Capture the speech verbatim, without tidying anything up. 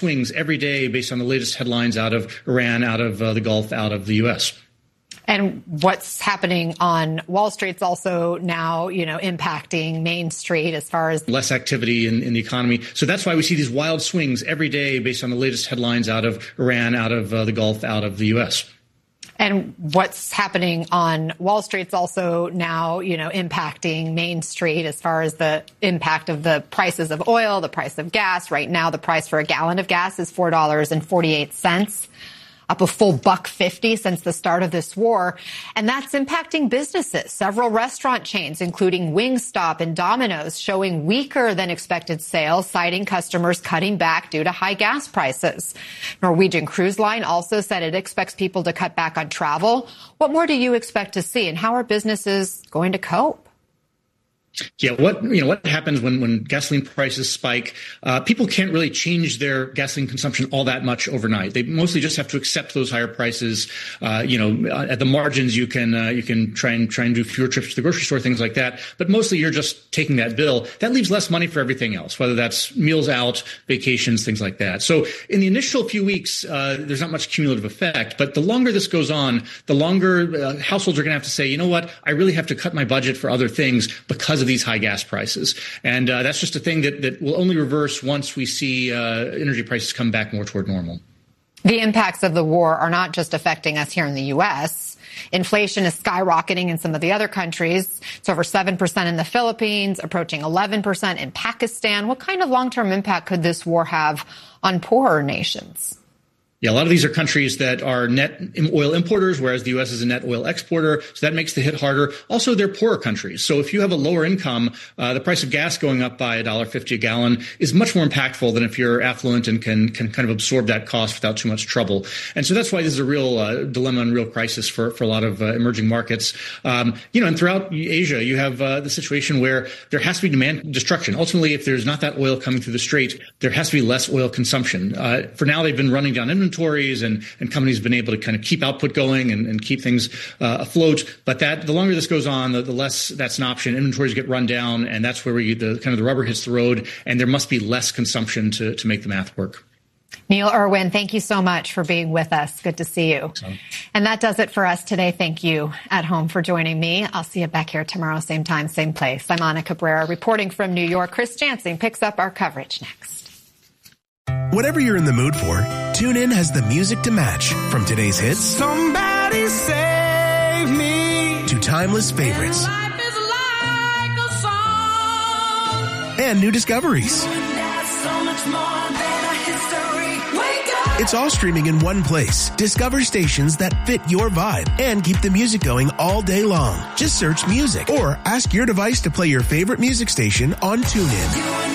swings every day based on the latest headlines out of Iran, out of uh, the Gulf, out of the U S. And what's happening on Wall Street's also now, you know, impacting Main Street as far as less activity in, in the economy. So that's why we see these wild swings every day based on the latest headlines out of Iran, out of uh, the Gulf, out of the U S. And what's happening on Wall Street's also now, you know, impacting Main Street as far as the impact of the prices of oil, the price of gas. Right now, the price for a gallon of gas is four dollars and forty-eight cents. Up a full buck fifty since the start of this war. And that's impacting businesses. Several restaurant chains, including Wingstop and Domino's, showing weaker than expected sales, citing customers cutting back due to high gas prices. Norwegian Cruise Line also said it expects people to cut back on travel. What more do you expect to see, and how are businesses going to cope? Yeah, what you know, what happens when, when gasoline prices spike? Uh, people can't really change their gasoline consumption all that much overnight. They mostly just have to accept those higher prices. Uh, you know, at the margins, you can uh, you can try and try and do fewer trips to the grocery store, things like that. But mostly, you're just taking that bill. That leaves less money for everything else, whether that's meals out, vacations, things like that. So, in the initial few weeks, uh, there's not much cumulative effect. But the longer this goes on, the longer uh, households are going to have to say, you know what, I really have to cut my budget for other things because of these high gas prices. And uh, that's just a thing that, that will only reverse once we see uh, energy prices come back more toward normal. The impacts of the war are not just affecting us here in the U S. Inflation is skyrocketing in some of the other countries. It's over seven percent in the Philippines, approaching eleven percent in Pakistan. What kind of long-term impact could this war have on poorer nations? Yeah, a lot of these are countries that are net oil importers, whereas the U S is a net oil exporter. So that makes the hit harder. Also, they're poorer countries. So if you have a lower income, uh, the price of gas going up by one dollar fifty a gallon is much more impactful than if you're affluent and can can kind of absorb that cost without too much trouble. And so that's why this is a real uh, dilemma and real crisis for, for a lot of uh, emerging markets. Um, you know, and throughout Asia, you have uh, the situation where there has to be demand destruction. Ultimately, if there's not that oil coming through the strait, there has to be less oil consumption. Uh, for now, they've been running down inventory. Inventories and, and companies have been able to kind of keep output going and, and keep things uh, afloat. But that the longer this goes on, the, the less that's an option. Inventories get run down, and that's where we the kind of the rubber hits the road. And there must be less consumption to, to make the math work. Neil Irwin, thank you so much for being with us. Good to see you. So. And that does it for us today. Thank you at home for joining me. I'll see you back here tomorrow, same time, same place. I'm Anna Cabrera reporting from New York. Chris Jansen picks up our coverage next. Whatever you're in the mood for, TuneIn has the music to match. From today's hits, Somebody Save Me, to timeless favorites, and, life is like a song. And new discoveries. So much more than a history. Wake up. It's all streaming in one place. Discover stations that fit your vibe and keep the music going all day long. Just search music or ask your device to play your favorite music station on TuneIn.